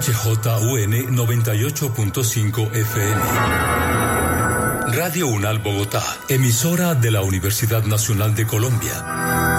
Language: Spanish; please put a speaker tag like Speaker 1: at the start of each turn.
Speaker 1: HJUN 98.5 FM. Radio UNAL Bogotá, emisora de la Universidad Nacional de Colombia.